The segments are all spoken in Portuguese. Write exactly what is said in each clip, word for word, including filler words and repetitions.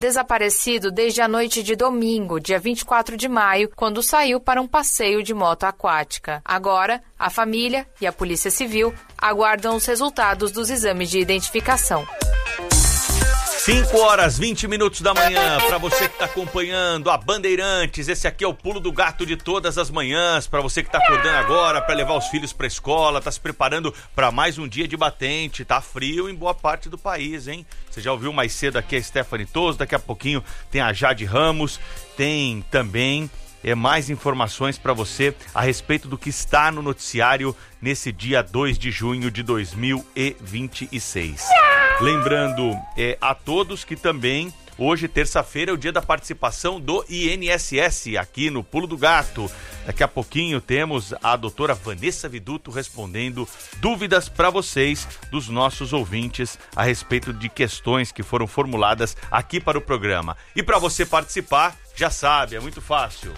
desaparecido desde a noite de domingo, dia vinte e quatro de maio, quando saiu para um passeio de moto aquática. Agora, a família e a Polícia Civil aguardam os resultados dos exames de identificação. cinco horas, vinte minutos da manhã, para você que está acompanhando a Bandeirantes, esse aqui é o Pulo do Gato de todas as manhãs, para você que está acordando agora, para levar os filhos para a escola, está se preparando para mais um dia de batente, tá frio em boa parte do país, hein? Você já ouviu mais cedo aqui a Stephanie Toso, daqui a pouquinho tem a Jade Ramos, tem também é, mais informações para você a respeito do que está no noticiário nesse dia dois de junho de dois mil e vinte e seis. Lembrando é, a todos que também hoje, terça-feira, é o dia da participação do I N S S aqui no Pulo do Gato. Daqui a pouquinho temos a doutora Vanessa Viduto respondendo dúvidas para vocês, dos nossos ouvintes, a respeito de questões que foram formuladas aqui para o programa. E para você participar, já sabe, é muito fácil.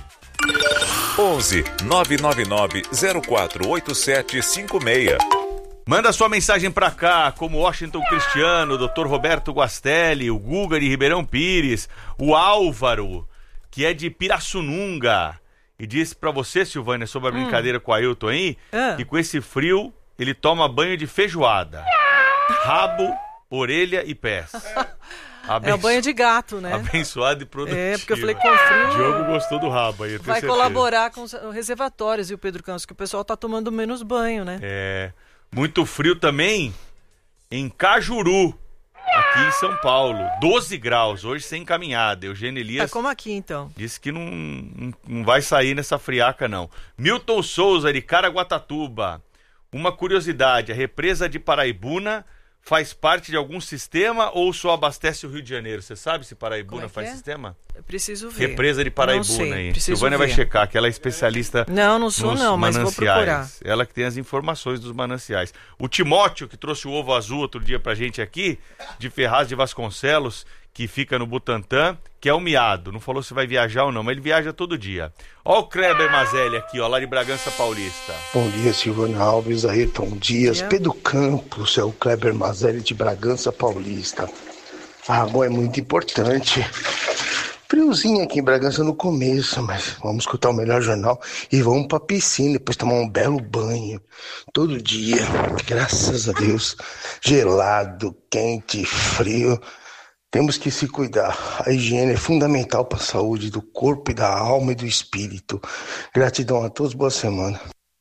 onze nove nove nove zero quatro oito sete cinco seis. Manda sua mensagem pra cá, como Washington Cristiano, doutor Roberto Guastelli, o Guga de Ribeirão Pires, o Álvaro, que é de Pirassununga, e disse pra você, Silvânia, sobre a hum. brincadeira com o Ailton aí, ah. que com esse frio ele toma banho de feijoada, rabo, orelha e pés. Abenço... É o banho de gato, né? Abençoado e produtivo. É, porque eu falei com o frio... Diogo gostou do rabo aí, eu tenho Vai certeza. Colaborar com os reservatórios, viu, Pedro Campos, que o pessoal tá tomando menos banho, né? É... Muito frio também em Cajuru, aqui em São Paulo. doze graus, hoje sem caminhada. Eugênio Elias... É como aqui, então. Disse que não, não, não vai sair nessa friaca, não. Milton Souza, de Caraguatatuba. Uma curiosidade, a represa de Paraibuna faz parte de algum sistema ou só abastece o Rio de Janeiro? Você sabe se Paraibuna é faz é? sistema? Eu preciso ver. Represa de Paraibuna aí. Silvânia vai checar, que ela é especialista. Não, não sou não, mas vou procurar. Ela que tem as informações dos mananciais. O Timóteo, que trouxe o ovo azul outro dia pra gente aqui, de Ferraz de Vasconcelos, que fica no Butantã, que é o miado. Não falou se vai viajar ou não, mas ele viaja todo dia. Ó o Kleber Mazelli aqui, ó, lá de Bragança Paulista. Bom dia, Silvana Alves, Ayrton Dias, yeah. Pedro Campos, é o Kleber Mazelli de Bragança Paulista. A água é muito importante. Friozinho aqui em Bragança no começo, mas vamos escutar o melhor jornal e vamos pra piscina, depois tomar um belo banho. Todo dia, graças a Deus, gelado, quente, frio. Temos que se cuidar. A higiene é fundamental para a saúde do corpo e da alma e do espírito. Gratidão a todos, boa semana.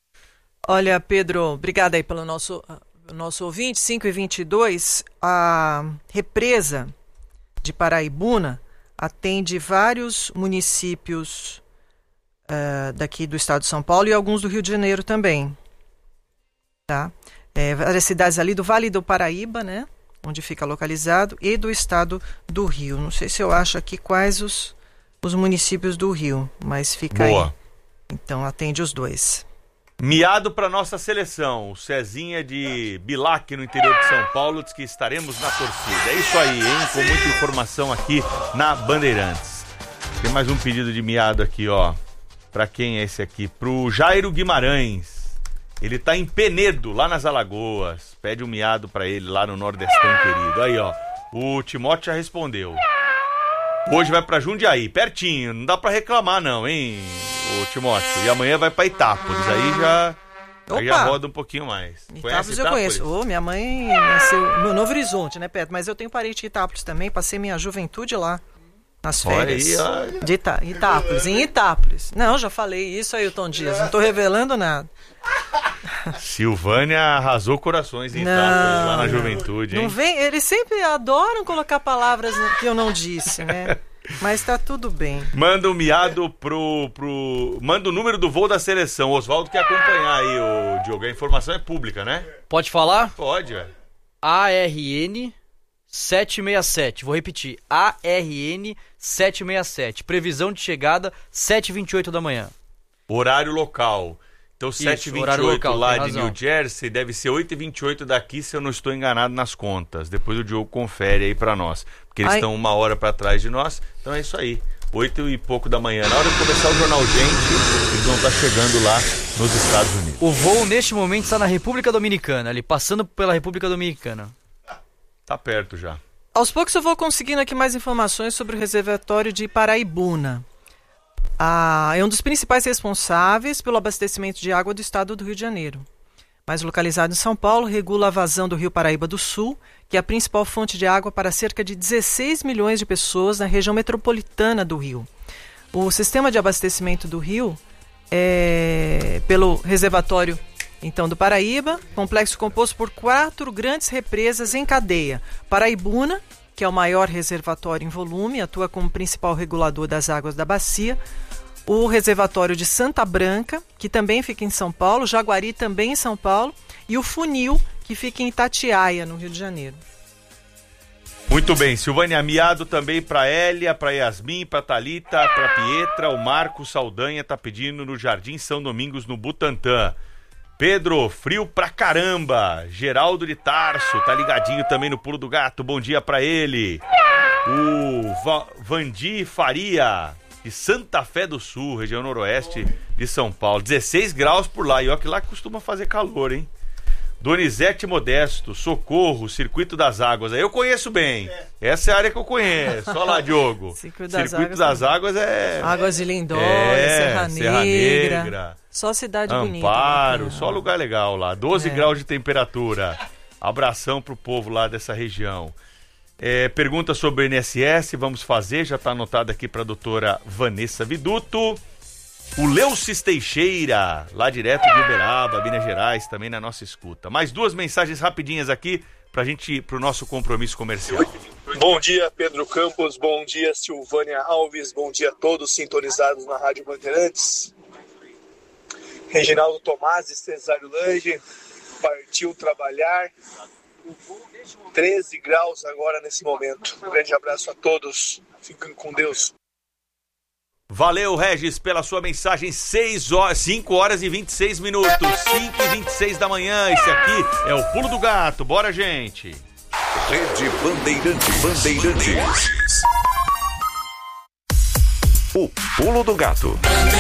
Olha, Pedro, obrigada aí pelo nosso, nosso ouvinte. cinco e vinte e dois, a represa de Paraibuna atende vários municípios uh, daqui do estado de São Paulo e alguns do Rio de Janeiro também. Tá? É, várias cidades ali do Vale do Paraíba, né? Onde fica localizado, e do estado do Rio. Não sei se eu acho aqui quais os, os municípios do Rio, mas fica Boa. aí. Então atende os dois. Miado para nossa seleção. O Cezinha de Bilac, no interior de São Paulo, diz que estaremos na torcida. É isso aí, hein? Com muita informação aqui na Bandeirantes. Tem mais um pedido de miado aqui, ó. Para quem é esse aqui? Pro Jairo Guimarães. Ele tá em Penedo, lá nas Alagoas. Pede um miado pra ele lá no Nordestão querido. Aí, ó. O Timóteo já respondeu. Hoje vai pra Jundiaí, pertinho. Não dá pra reclamar, não, hein, o Timóteo. E amanhã vai pra Itápolis. Aí já, aí já roda um pouquinho mais. Itápolis eu conheço. Ô, minha mãe nasceu no Novo Horizonte, né, perto? Mas eu tenho parente em Itápolis também. Passei minha juventude lá. Nas férias. Olha aí, olha. De Ita- Itápolis, em Itápolis. Não, já falei isso, Ailton Dias. Não tô revelando nada. Silvânia arrasou corações em Itápolis, lá na juventude, hein? Não vem, eles sempre adoram colocar palavras que eu não disse, né? Mas tá tudo bem. Manda um miado pro, pro... Manda o número do voo da seleção. O Oswaldo quer acompanhar aí, o Diogo. A informação é pública, né? Pode falar? Pode, velho. A R N setecentos e sessenta e sete. Vou repetir. A R N setecentos e sessenta e sete. Previsão de chegada sete e vinte e oito da manhã. Horário local. Então, sete e vinte e oito lá de New Jersey, deve ser oito e vinte e oito daqui, se eu não estou enganado nas contas. Depois o Diogo confere aí pra nós. Porque eles Ai. estão uma hora pra trás de nós. Então é isso aí. Oito e pouco da manhã. Na hora de começar o Jornal Gente, eles vão estar chegando lá nos Estados Unidos. O voo, neste momento, está na República Dominicana, ali, passando pela República Dominicana. Tá perto já. Aos poucos eu vou conseguindo aqui mais informações sobre o reservatório de Paraibuna. Ah, é um dos principais responsáveis pelo abastecimento de água do estado do Rio de Janeiro. Mas localizado em São Paulo, regula a vazão do Rio Paraíba do Sul, que é a principal fonte de água para cerca de dezesseis milhões de pessoas na região metropolitana do Rio. O sistema de abastecimento do Rio é pelo reservatório então do Paraíba, complexo composto por quatro grandes represas em cadeia. Paraibuna, que é o maior reservatório em volume, atua como principal regulador das águas da bacia. O reservatório de Santa Branca, que também fica em São Paulo, Jaguari também em São Paulo, e o Funil, que fica em Itatiaia, no Rio de Janeiro. Muito bem, Silvânia, miado também para Hélia, para Yasmin, para Thalita, para Pietra, o Marco Saldanha tá pedindo no Jardim São Domingos, no Butantã. Pedro, frio pra caramba. Geraldo de Tarso, tá ligadinho também no Pulo do Gato, bom dia pra ele. O Va- Vandi Faria, de Santa Fé do Sul, região noroeste de São Paulo. dezesseis graus por lá, e ó que lá costuma fazer calor, hein? Donizete Modesto, Socorro, Circuito das Águas. Aí eu conheço bem. Essa é a área que eu conheço. Olha lá, Diogo. Circuito das, Circuito Águas, das Águas é... Águas de Lindóia, é, Serra, Serra Negra. Negra. Só cidade Amparo, bonita. Amparo, só lugar legal lá. doze É. graus de temperatura. Abração pro povo lá dessa região. É, pergunta sobre o I N S S, vamos fazer, já está anotado aqui para a doutora Vanessa Viduto. O Leucis Teixeira, lá direto de Uberaba, Minas Gerais, também na nossa escuta. Mais duas mensagens rapidinhas aqui pra gente ir pro nosso compromisso comercial. Bom dia, Pedro Campos, bom dia, Silvânia Alves, bom dia a todos sintonizados na Rádio Bandeirantes. Reginaldo Tomasi, Cesário Lange, partiu trabalhar, treze graus agora nesse momento. Um grande abraço a todos, fiquem com Deus. Valeu, Regis, pela sua mensagem. seis horas, cinco horas e vinte e seis minutos. cinco e vinte e seis da manhã. Esse aqui é o Pulo do Gato. Bora, gente. Rede Bandeirantes. Bandeirantes. O Pulo do Gato.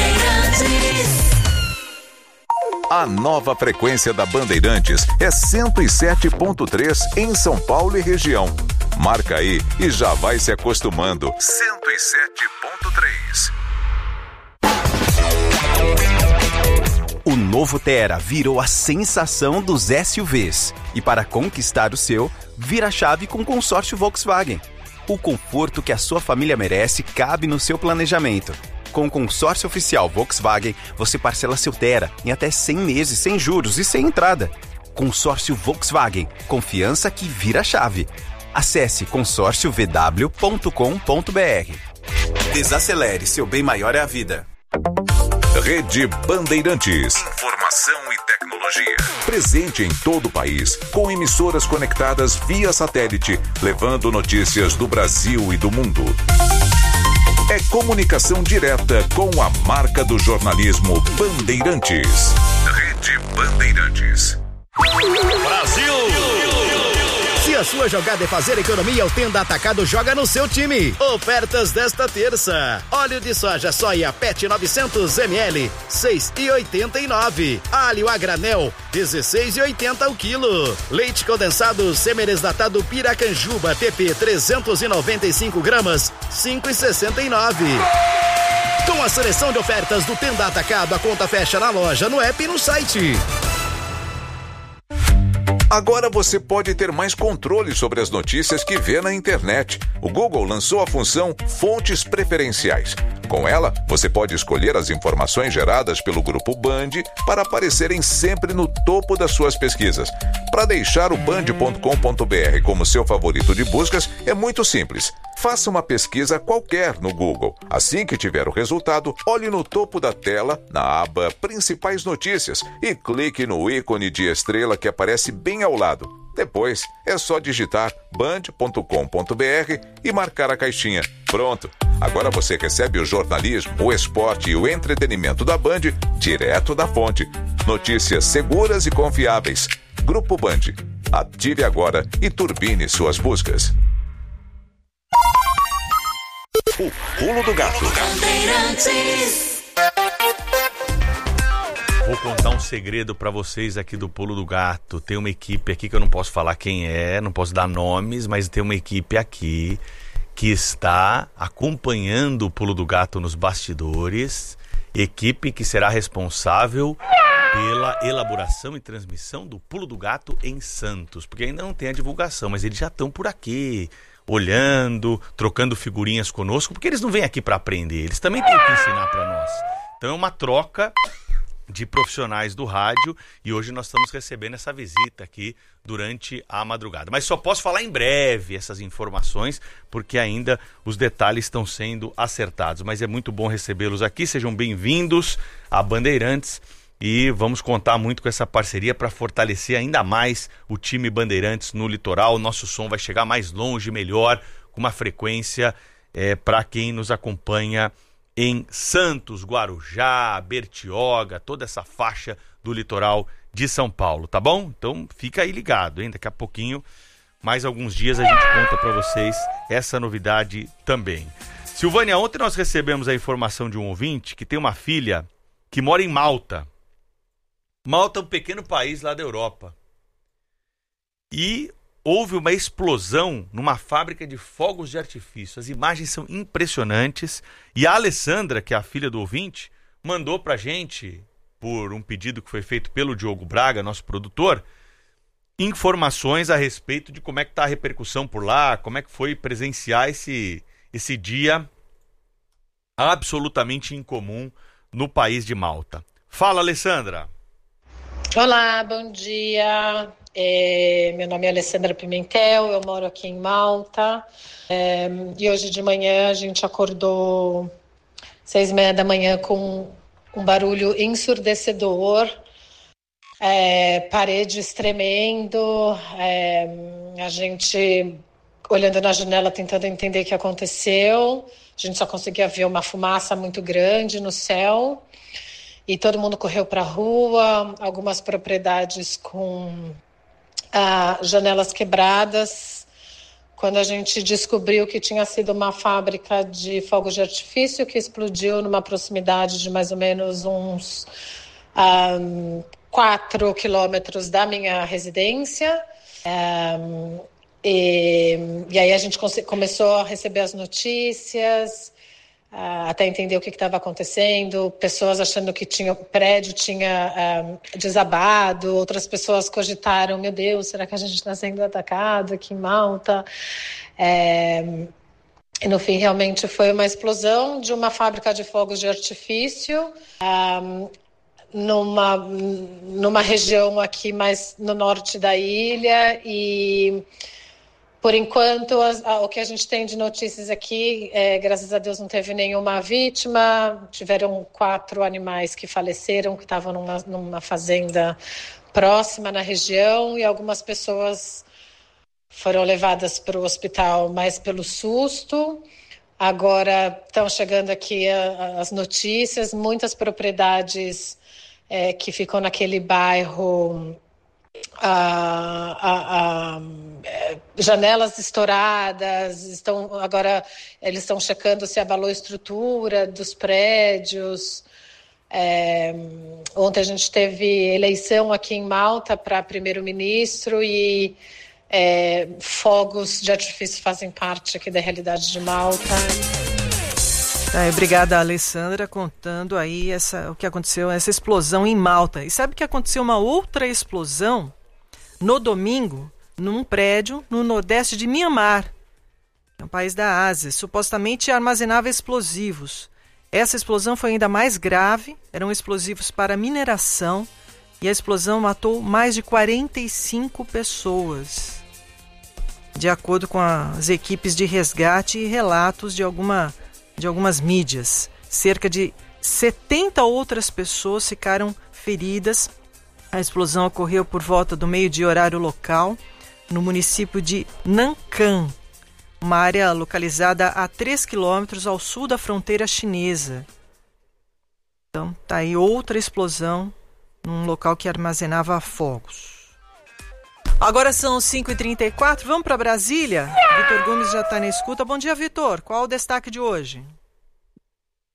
A nova frequência da Bandeirantes é cento e sete ponto três em São Paulo e região. Marca aí e já vai se acostumando. cento e sete ponto três. O novo Tera virou a sensação dos S U Vs. E para conquistar o seu, vira a chave com o consórcio Volkswagen. O conforto que a sua família merece cabe no seu planejamento. Com o consórcio oficial Volkswagen, você parcela seu Tera em até cem meses sem juros e sem entrada. Consórcio Volkswagen. Confiança que vira a chave. Acesse consórcio v w ponto com ponto b r. Desacelere, seu bem maior é a vida. Rede Bandeirantes. Informação e tecnologia. Presente em todo o país, com emissoras conectadas via satélite, levando notícias do Brasil e do mundo. É comunicação direta com a marca do jornalismo Bandeirantes. Rede Bandeirantes. Brasil! Se a sua jogada é fazer economia, o Tenda Atacado joga no seu time. Ofertas desta terça. Óleo de soja soia P E T novecentos mililitros, seis reais e oitenta e nove centavos. Alho a granel, dezesseis reais e oitenta centavos o quilo. Leite condensado semi-desnatado Piracanjuba T P trezentos e noventa e cinco gramas, cinco reais e sessenta e nove centavos. Com a seleção de ofertas do Tenda Atacado, a conta fecha na loja, no app e no site. Agora você pode ter mais controle sobre as notícias que vê na internet. O Google lançou a função Fontes Preferenciais. Com ela, você pode escolher as informações geradas pelo Grupo Band para aparecerem sempre no topo das suas pesquisas. Para deixar o band ponto com ponto b r como seu favorito de buscas, é muito simples. Faça uma pesquisa qualquer no Google. Assim que tiver o resultado, olhe no topo da tela, na aba Principais Notícias, e clique no ícone de estrela que aparece bem ao lado. Depois, é só digitar band ponto com ponto b r e marcar a caixinha. Pronto! Agora você recebe o jornalismo, o esporte e o entretenimento da Band direto da fonte. Notícias seguras e confiáveis. Grupo Band. Ative agora e turbine suas buscas. O Pulo do Gato. Vou contar um segredo pra vocês aqui do Pulo do Gato. Tem uma equipe aqui que eu não posso falar quem é, não posso dar nomes, mas tem uma equipe aqui que está acompanhando o Pulo do Gato nos bastidores. Equipe que será responsável pela elaboração e transmissão do Pulo do Gato em Santos. Porque ainda não tem a divulgação, mas eles já estão por aqui, olhando, trocando figurinhas conosco, porque eles não vêm aqui para aprender, eles também têm que ensinar para nós. Então é uma troca de profissionais do rádio e hoje nós estamos recebendo essa visita aqui durante a madrugada. Mas só posso falar em breve essas informações, porque ainda os detalhes estão sendo acertados. Mas é muito bom recebê-los aqui, sejam bem-vindos a Bandeirantes e vamos contar muito com essa parceria para fortalecer ainda mais o time Bandeirantes no litoral. O nosso som vai chegar mais longe, melhor, com uma frequência é, para quem nos acompanha em Santos, Guarujá, Bertioga, toda essa faixa do litoral de São Paulo, tá bom? Então fica aí ligado, hein? Daqui a pouquinho, mais alguns dias a gente conta para vocês essa novidade também. Silvânia, ontem nós recebemos a informação de um ouvinte que tem uma filha que mora em Malta. Malta é um pequeno país lá da Europa. E houve uma explosão numa fábrica de fogos de artifício. As imagens são impressionantes. E a Alessandra, que é a filha do ouvinte, mandou pra gente, por um pedido que foi feito pelo Diogo Braga, nosso produtor, informações a respeito de como é que tá a repercussão por lá, como é que foi presenciar esse, esse dia absolutamente incomum no país de Malta. Fala, Alessandra. Olá, bom dia. É, meu nome é Alessandra Pimentel, eu moro aqui em Malta. É, e hoje de manhã a gente acordou seis e meia da manhã com um barulho ensurdecedor, é, paredes tremendo, é, a gente olhando na janela tentando entender o que aconteceu. A gente só conseguia ver uma fumaça muito grande no céu. E todo mundo correu para a rua, algumas propriedades com ah, janelas quebradas. Quando a gente descobriu que tinha sido uma fábrica de fogos de artifício que explodiu numa proximidade de mais ou menos uns um, quatro quilômetros da minha residência. Um, e, e aí a gente começou a receber as notícias, Uh, até entender o que estava acontecendo, pessoas achando que tinha, o prédio tinha uh, desabado, outras pessoas cogitaram, meu Deus, será que a gente está sendo atacado aqui em Malta? É, e no fim realmente foi uma explosão de uma fábrica de fogos de artifício um, numa, numa região aqui mais no norte da ilha. E por enquanto, as, a, o que a gente tem de notícias aqui, é, graças a Deus não teve nenhuma vítima, tiveram quatro animais que faleceram, que estavam numa, numa fazenda próxima na região, e algumas pessoas foram levadas para o hospital mais pelo susto. Agora estão chegando aqui a, as notícias, muitas propriedades é, que ficam naquele bairro... Ah, ah, ah, janelas estouradas, estão, agora eles estão checando se abalou a estrutura dos prédios. É, ontem a gente teve eleição aqui em Malta para primeiro-ministro e é, fogos de artifício fazem parte aqui da realidade de Malta. É, obrigada, Alessandra, contando aí essa, o que aconteceu, essa explosão em Malta. E sabe que aconteceu uma outra explosão no domingo, num prédio no nordeste de Mianmar, que é um país da Ásia, supostamente armazenava explosivos. Essa explosão foi ainda mais grave, eram explosivos para mineração, e a explosão matou mais de quarenta e cinco pessoas, de acordo com as equipes de resgate e relatos de alguma... de algumas mídias. Cerca de setenta outras pessoas ficaram feridas. A explosão ocorreu por volta do meio-dia horário local, no município de Nankan, uma área localizada a três quilômetros ao sul da fronteira chinesa. Então, tá aí outra explosão num local que armazenava fogos. Agora são cinco e trinta e quatro, vamos para Brasília? Vitor Gomes já está na escuta. Bom dia, Vitor. Qual o destaque de hoje?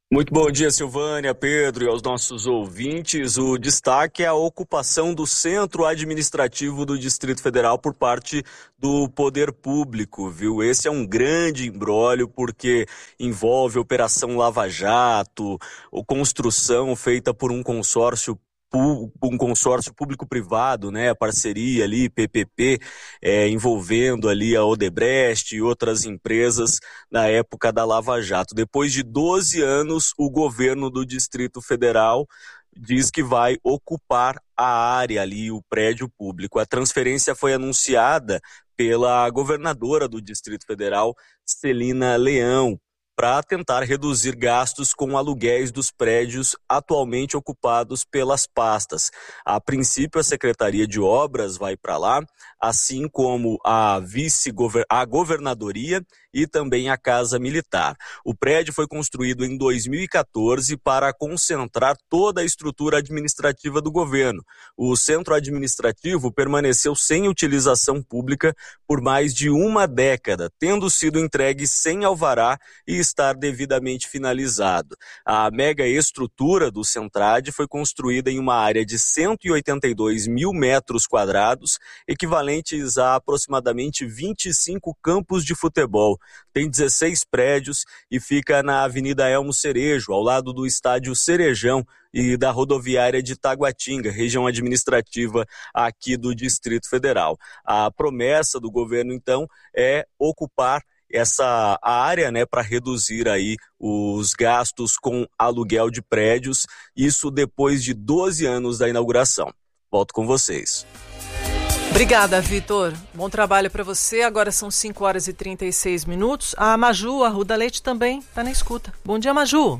Muito bom dia, Silvânia, Pedro e aos nossos ouvintes. O destaque é a ocupação do centro administrativo do Distrito Federal por parte do poder público, viu? Esse é um grande imbróglio porque envolve Operação Lava Jato, ou construção feita por um consórcio um consórcio público-privado, né, a parceria ali, P P P, é, envolvendo ali a Odebrecht e outras empresas na época da Lava Jato. Depois de doze anos, o governo do Distrito Federal diz que vai ocupar a área ali, o prédio público. A transferência foi anunciada pela governadora do Distrito Federal, Celina Leão, para tentar reduzir gastos com aluguéis dos prédios atualmente ocupados pelas pastas. A princípio, a Secretaria de Obras vai para lá, assim como a vice-gover- a governadoria e também a Casa Militar. O prédio foi construído em dois mil e quatorze para concentrar toda a estrutura administrativa do governo. O centro administrativo permaneceu sem utilização pública por mais de uma década, tendo sido entregue sem alvará e estar devidamente finalizado. A mega estrutura do Centrad foi construída em uma área de cento e oitenta e dois mil metros quadrados, equivalentes a aproximadamente vinte e cinco campos de futebol. Tem dezesseis prédios e fica na Avenida Elmo Cerejo, ao lado do Estádio Cerejão e da rodoviária de Taguatinga, região administrativa aqui do Distrito Federal. A promessa do governo, então, é ocupar essa área, né, para reduzir aí os gastos com aluguel de prédios, isso depois de doze anos da inauguração. Volto com vocês. Obrigada, Vitor. Bom trabalho para você. Agora são cinco horas e trinta e seis minutos. A Maju, a Ruda Leite também está na escuta. Bom dia, Maju.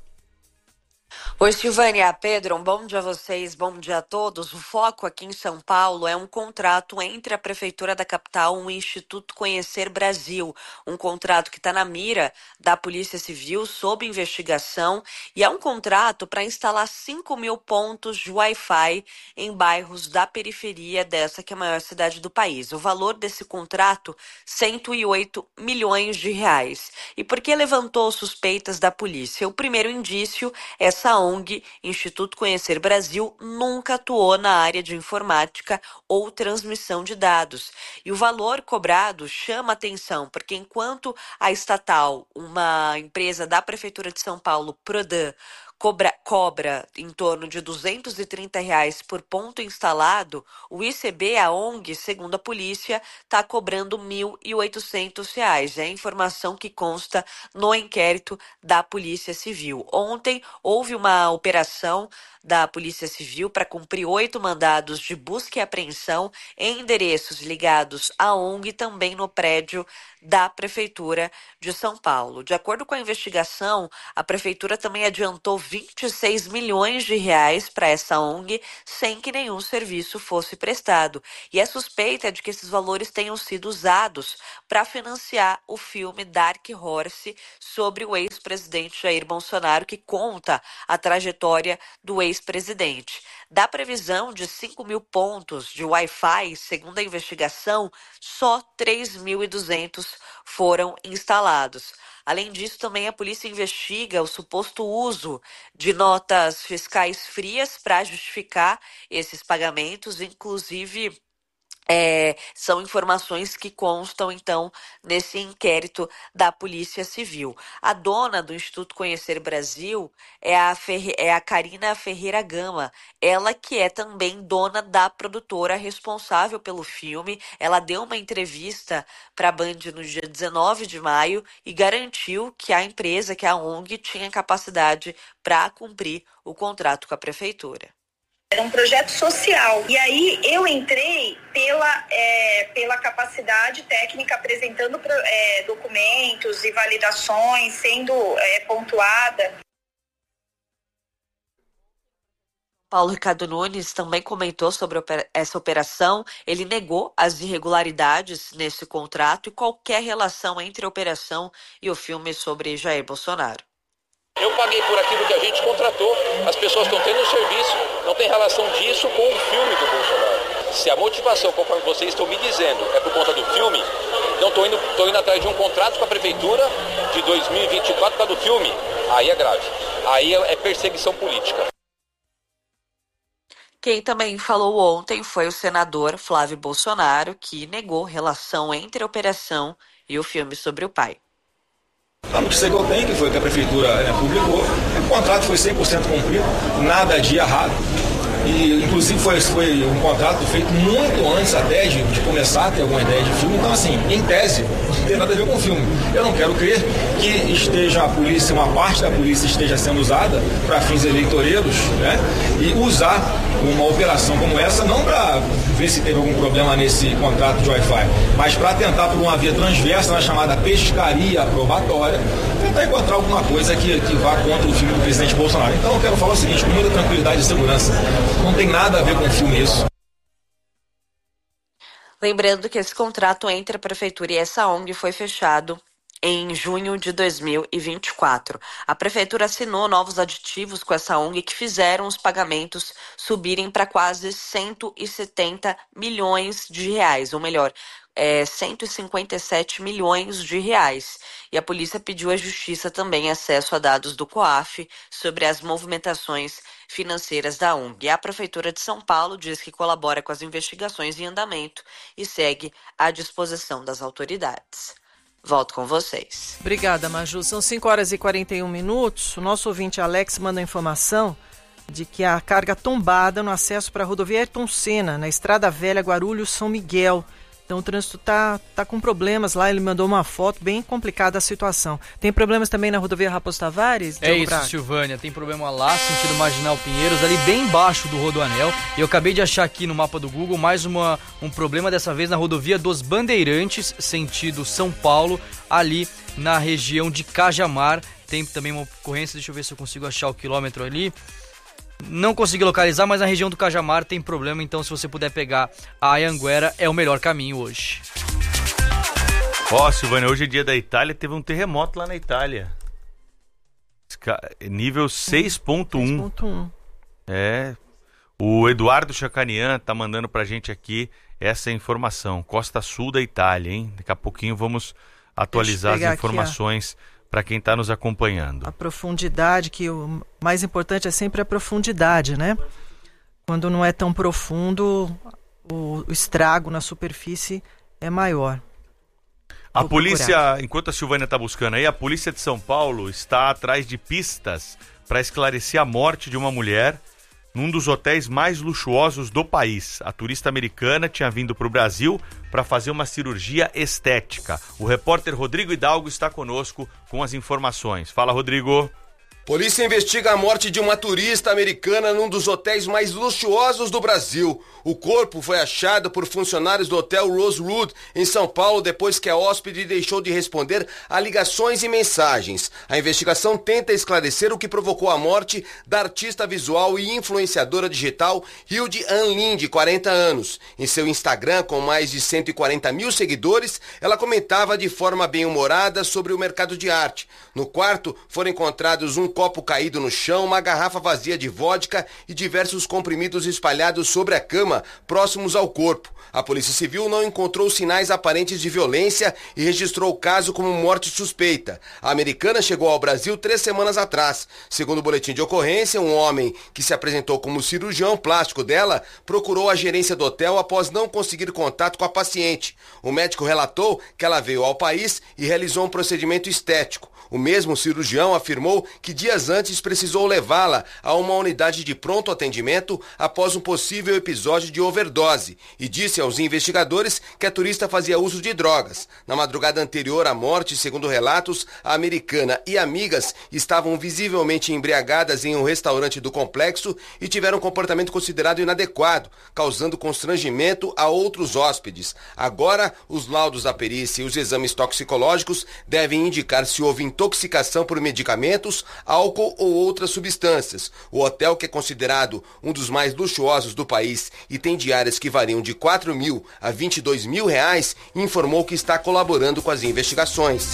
Oi, Silvânia, Pedro, um bom dia a vocês, bom dia a todos. O foco aqui em São Paulo é um contrato entre a Prefeitura da capital e o Instituto Conhecer Brasil, um contrato que está na mira da Polícia Civil sob investigação e é um contrato para instalar cinco mil pontos de Wi-Fi em bairros da periferia dessa que é a maior cidade do país. O valor desse contrato, cento e oito milhões de reais. E por que levantou suspeitas da polícia? O primeiro indício, essa O N G, Instituto Conhecer Brasil, nunca atuou na área de informática ou transmissão de dados. E o valor cobrado chama atenção, porque enquanto a estatal, uma empresa da Prefeitura de São Paulo, Prodan, Cobra, cobra em torno de duzentos e trinta reais por ponto instalado, o I C B, a O N G, segundo a polícia, está cobrando mil e oitocentos reais. É a informação que consta no inquérito da Polícia Civil. Ontem houve uma operação da Polícia Civil para cumprir oito mandados de busca e apreensão em endereços ligados à O N G e também no prédio da Prefeitura de São Paulo. De acordo com a investigação, a Prefeitura também adiantou vinte e seis milhões de reais para essa O N G sem que nenhum serviço fosse prestado. E a suspeita é de que esses valores tenham sido usados para financiar o filme Dark Horse sobre o ex-presidente Jair Bolsonaro, que conta a trajetória do ex-presidente. Da previsão de cinco mil pontos de Wi-Fi, segundo a investigação, só três mil e duzentos foram instalados. Além disso, também a polícia investiga o suposto uso de notas fiscais frias para justificar esses pagamentos, inclusive É, são informações que constam, então, nesse inquérito da Polícia Civil. A dona do Instituto Conhecer Brasil é a, Ferre... é a Karina Ferreira Gama, ela que é também dona da produtora responsável pelo filme. Ela deu uma entrevista para a Band no dia dezenove de maio e garantiu que a empresa, que a O N G, tinha capacidade para cumprir o contrato com a Prefeitura. Era um projeto social. E aí eu entrei pela, é, pela capacidade técnica, apresentando é, documentos e validações, sendo é, pontuada. Paulo Ricardo Nunes também comentou sobre essa operação. Ele negou as irregularidades nesse contrato e qualquer relação entre a operação e o filme sobre Jair Bolsonaro. Eu paguei por aquilo que a gente contratou. As pessoas estão tendo um serviço, não tem relação disso com o filme do Bolsonaro. Se a motivação, conforme vocês estão me dizendo, é por conta do filme, Então estou indo, tô indo atrás de um contrato com a prefeitura de dois mil e vinte e quatro para do filme. Aí é grave. Aí é, é perseguição política. Quem também falou ontem foi o senador Flávio Bolsonaro, que negou relação entre a operação e o filme sobre o pai. A notícia que eu tenho, que foi que a prefeitura né, publicou, o contrato foi cem por cento cumprido, nada de errado. E, inclusive, foi, foi um contrato feito muito antes até de, de começar a ter alguma ideia de filme. Então, assim, em tese, não tem nada a ver com o filme. Eu não quero crer que esteja a polícia, uma parte da polícia esteja sendo usada para fins eleitoreiros, né? E usar uma operação como essa, não para ver se teve algum problema nesse contrato de Wi-Fi, mas para tentar, por uma via transversa, na chamada pescaria probatória, tentar encontrar alguma coisa que, que vá contra o filme do presidente Bolsonaro. Então, eu quero falar o seguinte, com muita tranquilidade e segurança. Não tem nada a ver com o filme isso. Lembrando que esse contrato entre a prefeitura e essa O N G foi fechado em junho de dois mil e vinte e quatro. A prefeitura assinou novos aditivos com essa O N G que fizeram os pagamentos subirem para quase cento e setenta milhões de reais, ou melhor, é, cento e cinquenta e sete milhões de reais. E a polícia pediu à justiça também acesso a dados do COAF sobre as movimentações financeiras da O N G. A Prefeitura de São Paulo diz que colabora com as investigações em andamento e segue à disposição das autoridades. Volto com vocês. Obrigada, Maju. São cinco horas e quarenta e um minutos. O nosso ouvinte Alex manda informação de que a carga tombada no acesso para a rodovia Ayrton Senna, na Estrada Velha Guarulhos-São Miguel. Então o trânsito tá, tá com problemas lá, ele mandou uma foto, bem complicada a situação. Tem problemas também na rodovia Raposo Tavares? É isso, Braga? Silvânia, tem problema lá, sentido Marginal Pinheiros, ali bem embaixo do Rodoanel. E eu acabei de achar aqui no mapa do Google mais uma, um problema, dessa vez na rodovia dos Bandeirantes, sentido São Paulo, ali na região de Cajamar. Tem também uma ocorrência, deixa eu ver se eu consigo achar o quilômetro ali. Não consegui localizar, mas na região do Cajamar tem problema, então se você puder pegar a Anhanguera, é o melhor caminho hoje. Ó, oh, Silvânia, hoje é dia da Itália, teve um terremoto lá na Itália. Nível seis ponto um. seis ponto um. É. O Eduardo Chacanian tá mandando pra gente aqui essa informação. Costa Sul da Itália, hein? Daqui a pouquinho vamos atualizar as informações para quem está nos acompanhando. A profundidade, que o mais importante é sempre a profundidade, né? Quando não é tão profundo, o, o estrago na superfície é maior. A Vou polícia, procurar. Enquanto a Silvânia está buscando aí, a polícia de São Paulo está atrás de pistas para esclarecer a morte de uma mulher num dos hotéis mais luxuosos do país. A turista americana tinha vindo para o Brasil para fazer uma cirurgia estética. O repórter Rodrigo Hidalgo está conosco com as informações. Fala, Rodrigo. Polícia investiga a morte de uma turista americana num dos hotéis mais luxuosos do Brasil. O corpo foi achado por funcionários do hotel Rosewood, em São Paulo, depois que a hóspede deixou de responder a ligações e mensagens. A investigação tenta esclarecer o que provocou a morte da artista visual e influenciadora digital Hilde Ann Lin, de quarenta anos. Em seu Instagram, com mais de cento e quarenta mil seguidores, ela comentava de forma bem-humorada sobre o mercado de arte. No quarto foram encontrados um copo caído no chão, uma garrafa vazia de vodka e diversos comprimidos espalhados sobre a cama, próximos ao corpo. A Polícia Civil não encontrou sinais aparentes de violência e registrou o caso como morte suspeita. A americana chegou ao Brasil três semanas atrás. Segundo o boletim de ocorrência, um homem que se apresentou como cirurgião plástico dela procurou a gerência do hotel após não conseguir contato com a paciente. O médico relatou que ela veio ao país e realizou um procedimento estético. O mesmo cirurgião afirmou que dias antes precisou levá-la a uma unidade de pronto atendimento após um possível episódio de overdose e disse aos investigadores que a turista fazia uso de drogas. Na madrugada anterior à morte, segundo relatos, a americana e amigas estavam visivelmente embriagadas em um restaurante do complexo e tiveram um comportamento considerado inadequado, causando constrangimento a outros hóspedes. Agora, os laudos da perícia e os exames toxicológicos devem indicar se houve intoxicação por medicamentos, álcool ou outras substâncias. O hotel, que é considerado um dos mais luxuosos do país e tem diárias que variam de quatro mil a vinte e dois mil reais, informou que está colaborando com as investigações.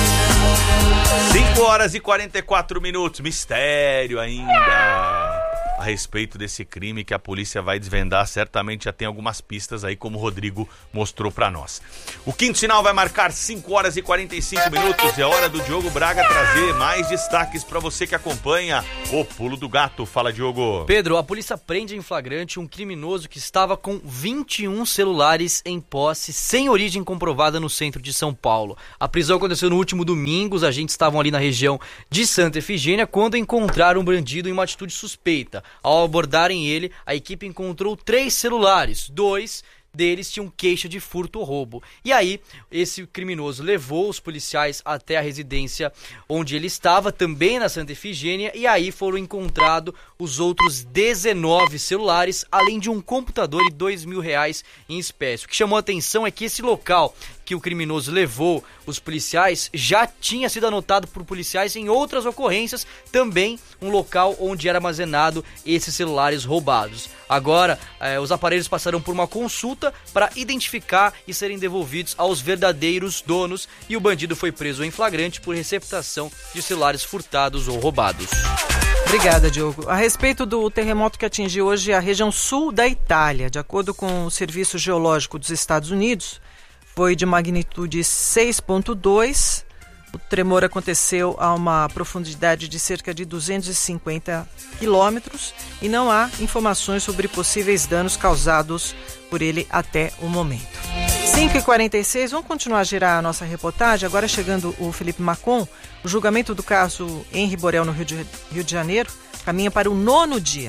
cinco horas e quarenta e quatro minutos. Mistério ainda. a respeito desse crime que a polícia vai desvendar. Certamente já tem algumas pistas aí, como o Rodrigo mostrou pra nós. O quinto sinal vai marcar cinco horas e quarenta e cinco minutos. É hora do Diogo Braga trazer mais destaques pra você que acompanha o Pulo do Gato. Fala, Diogo. Pedro, a polícia prende em flagrante um criminoso que estava com vinte e um celulares em posse, sem origem comprovada, no centro de São Paulo. A prisão aconteceu no último domingo. Os agentes estavam ali na região de Santa Efigênia quando encontraram um bandido em uma atitude suspeita. Ao abordarem ele, a equipe encontrou três celulares, dois deles tinham queixa de furto ou roubo. E aí, esse criminoso levou os policiais até a residência onde ele estava, também na Santa Efigênia, e aí foram encontrados os outros dezenove celulares, além de um computador e dois mil reais em espécie. O que chamou a atenção é que esse local que o criminoso levou os policiais já tinha sido anotado por policiais em outras ocorrências, também um local onde era armazenado esses celulares roubados. Agora, eh, os aparelhos passaram por uma consulta para identificar e serem devolvidos aos verdadeiros donos, e o bandido foi preso em flagrante por receptação de celulares furtados ou roubados. Obrigada, Diogo. A respeito do terremoto que atingiu hoje a região sul da Itália, de acordo com o Serviço Geológico dos Estados Unidos, foi de magnitude seis ponto dois. O tremor aconteceu a uma profundidade de cerca de duzentos e cinquenta quilômetros e não há informações sobre possíveis danos causados por ele até o momento. cinco e quarenta e seis, vamos continuar a girar a nossa reportagem. Agora chegando o Felipe Macon. O julgamento do caso Henri Borel no Rio de, Rio de Janeiro caminha para o nono dia.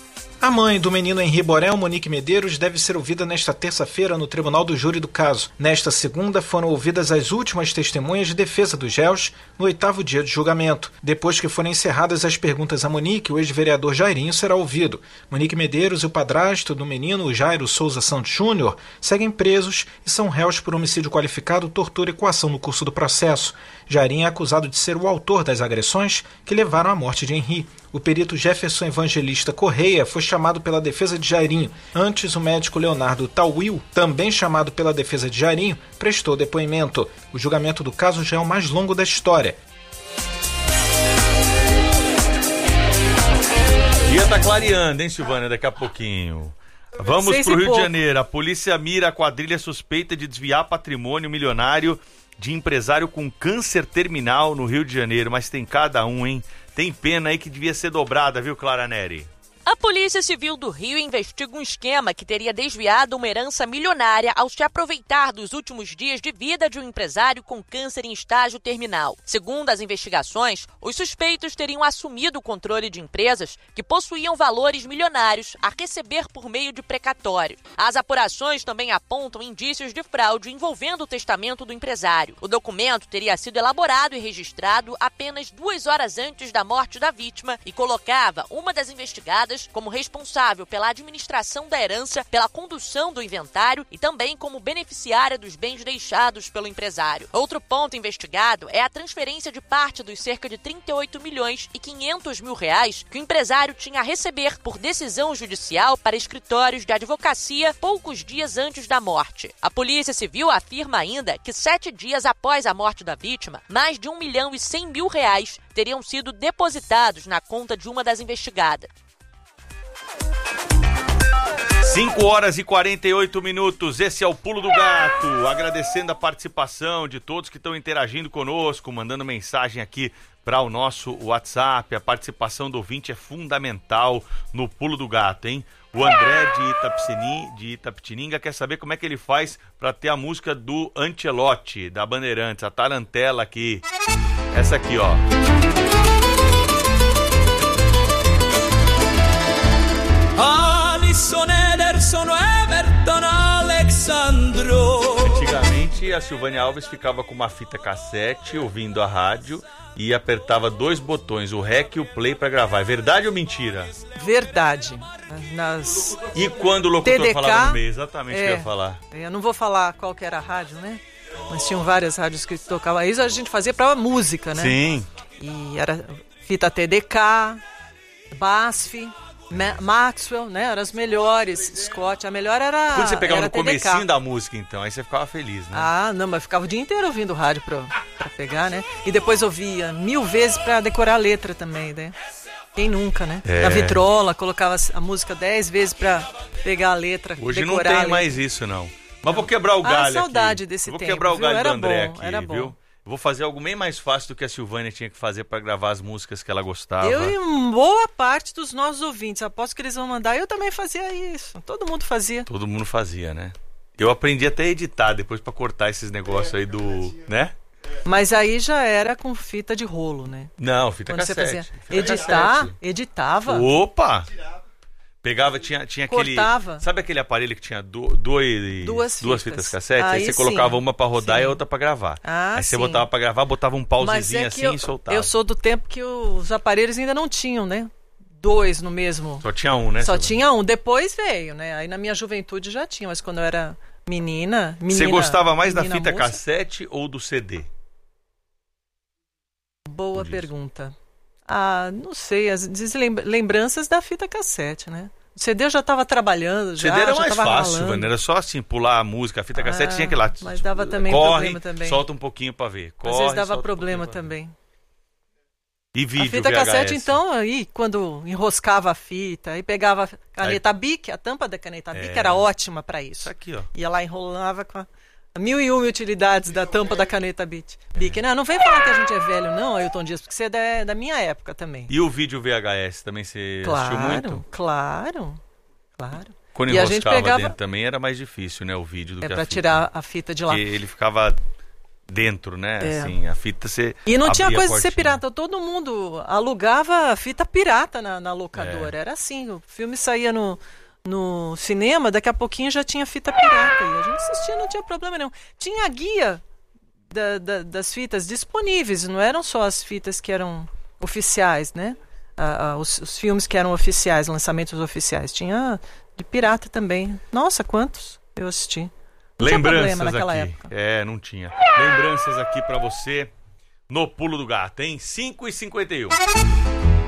A mãe do menino Henri Borel, Monique Medeiros, deve ser ouvida nesta terça-feira no tribunal do júri do caso. Nesta segunda foram ouvidas as últimas testemunhas de defesa dos réus no oitavo dia de julgamento. Depois que forem encerradas as perguntas a Monique, o ex-vereador Jairinho será ouvido. Monique Medeiros e o padrasto do menino, o Jairo Souza Santos Júnior, seguem presos e são réus por homicídio qualificado, tortura e coação no curso do processo. Jairinho é acusado de ser o autor das agressões que levaram à morte de Henri. O perito Jefferson Evangelista Correia foi chamado pela defesa de Jairinho. Antes, o médico Leonardo Tauil, também chamado pela defesa de Jairinho, prestou depoimento. O julgamento do caso já é o mais longo da história. Dia tá clareando, hein, Silvânia, daqui a pouquinho. Vamos pro Rio de Janeiro. A polícia mira a quadrilha suspeita de desviar patrimônio milionário de empresário com câncer terminal no Rio de Janeiro. Mas tem cada um, hein? Tem pena aí que devia ser dobrada, viu, Clara Neri? A Polícia Civil do Rio investiga um esquema que teria desviado uma herança milionária ao se aproveitar dos últimos dias de vida de um empresário com câncer em estágio terminal. Segundo as investigações, os suspeitos teriam assumido o controle de empresas que possuíam valores milionários a receber por meio de precatórios. As apurações também apontam indícios de fraude envolvendo o testamento do empresário. O documento teria sido elaborado e registrado apenas duas horas antes da morte da vítima e colocava uma das investigadas como responsável pela administração da herança, pela condução do inventário e também como beneficiária dos bens deixados pelo empresário. Outro ponto investigado é a transferência de parte dos cerca de trinta e oito milhões e quinhentos mil reais que o empresário tinha a receber por decisão judicial para escritórios de advocacia poucos dias antes da morte. A Polícia Civil afirma ainda que sete dias após a morte da vítima, mais de um milhão e cem mil reais teriam sido depositados na conta de uma das investigadas. cinco horas e quarenta e oito minutos, esse é o Pulo do Gato, agradecendo a participação de todos que estão interagindo conosco, mandando mensagem aqui para o nosso WhatsApp. A participação do ouvinte é fundamental no Pulo do Gato, hein? O André de, Itapecini, de Itapetininga quer saber como é que ele faz para ter a música do Ancelotti, da Bandeirantes, a tarantela aqui, essa aqui, ó. Alisson, Ederson, Everton, Alexandro. Antigamente a Silvânia Alves ficava com uma fita cassete ouvindo a rádio e apertava dois botões, o rec e o play, para gravar. É verdade ou mentira? Verdade. Nas E quando o locutor T D K, falava no meio, exatamente o é, que eu ia falar. Eu não vou falar qual que era a rádio, né? Mas tinham várias rádios que tocavam. Isso a gente fazia pra música, né? Sim. E era fita T D K, B A S F, Ma- Maxwell, né? Eram as melhores. Scott, a melhor era. Quando você pegava era no T D K. comecinho da música, então, aí você ficava feliz, né? Ah, não, mas ficava o dia inteiro ouvindo rádio pra, pra pegar, né? E depois ouvia mil vezes pra decorar a letra também, né? Quem nunca, né? É. Na vitrola, colocava a música dez vezes pra pegar a letra, Hoje decorar não a tem letra. mais isso, não. Mas vou quebrar o Ah, galho saudade aqui. desse vou tempo, quebrar o viu? galho Era do André bom, aqui, era bom. viu? Vou fazer algo bem mais fácil do que a Silvânia tinha que fazer pra gravar as músicas que ela gostava. Eu e boa parte dos nossos ouvintes, aposto que eles vão mandar, eu também fazia isso. Todo mundo fazia. Todo mundo fazia, né? Eu aprendi até a editar depois pra cortar esses negócios aí do... né? Mas aí já era com fita de rolo, né? Não, fita Quando você cassete. fazia. Fita Editar, cassete. editava. Opa! Pegava, tinha, tinha aquele... Cortava. Sabe aquele aparelho que tinha do, dois, Duas duas fitas. fitas cassete? Aí, Aí você sim. colocava uma pra rodar Sim. e a outra pra gravar. Ah, aí você sim. botava pra gravar, botava um Mas pausezinho é que assim eu, e soltava. eu sou do tempo que os aparelhos ainda não tinham, né? Dois no mesmo. Só tinha um, né? Só Silvana? tinha um. Depois veio, né? Aí na minha juventude já tinha, mas quando eu era menina... menina Você gostava mais da menina fita moça, cassete ou do C D? Boa pergunta. Ah, não sei, as deslem- lembranças da fita cassete, né? O C D eu já estava trabalhando, O já, C D era já mais tava fácil, ralando. Silvana. Era só assim, pular a música. A fita cassete Ah, tinha que ir lá. mas dava também corre, problema também. solta um pouquinho pra ver. Corre, Às vezes dava solta um problema pouquinho pra ver. também. E vídeo, A fita V H S? cassete, então, aí quando enroscava a fita, aí pegava a caneta Bic, a tampa da caneta Bic É. era ótima para isso. Isso aqui, ó. Ia lá, enrolava com a a mil e uma utilidades da tampa da caneta Bic. Bic. Não, não vem falar que a gente é velho, não, Ailton Dias, porque você é da, da minha época também. E o vídeo V H S também você assistiu muito? Claro, claro, claro. Quando E a gente enroscava pegava... dentro também era mais difícil, né? O vídeo do É que a pra fita. tirar a fita de lá. Porque ele ficava dentro, né? É. Assim, a fita você E não tinha abria a coisa de ser portinha. pirata, todo mundo alugava fita pirata na, na locadora. É. Era assim, o filme saía no, no cinema, daqui a pouquinho já tinha fita pirata. E a gente assistia, não tinha problema não. Tinha a guia da, da, das fitas disponíveis, não eram só as fitas que eram oficiais, né? Ah, ah, os, os filmes que eram oficiais, lançamentos oficiais. Tinha de pirata também. Nossa, quantos eu assisti. Não tinha Lembranças problema naquela aqui. época. É, não tinha. Lembranças aqui pra você no Pulo do Gato, hein? cinco e cinquenta e um.